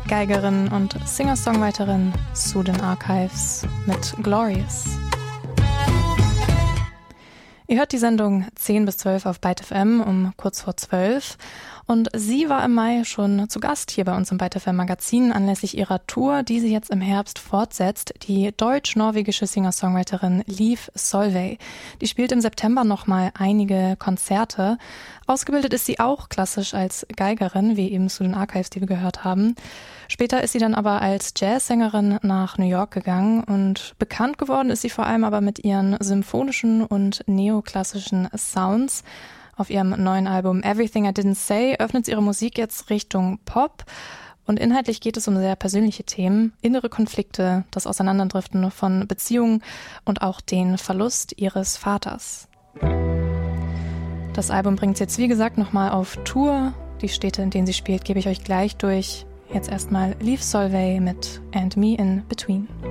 Geigerin und Singer-Songwriterin Sue Archives mit Glorious. Ihr hört die Sendung 10 bis 12 auf Byte FM um kurz vor 12 und sie war im Mai schon zu Gast hier bei uns im Byte FM Magazin anlässlich ihrer Tour, die sie jetzt im Herbst fortsetzt. Die deutsch-norwegische Singer-Songwriterin Liv Solveig. Die spielt im September nochmal einige Konzerte. Ausgebildet ist sie auch klassisch als Geigerin, wie eben zu den Archives, die wir gehört haben. Später ist sie dann aber als Jazzsängerin nach New York gegangen und bekannt geworden ist sie vor allem aber mit ihren symphonischen und neoklassischen Sounds. Auf ihrem neuen Album Everything I Didn't Say öffnet sie ihre Musik jetzt Richtung Pop und inhaltlich geht es um sehr persönliche Themen, innere Konflikte, das Auseinanderdriften von Beziehungen und auch den Verlust ihres Vaters. Das Album bringt sie jetzt wie gesagt nochmal auf Tour. Die Städte, in denen sie spielt, gebe ich euch gleich durch. Jetzt erstmal Liv Solveig mit And Me in Between.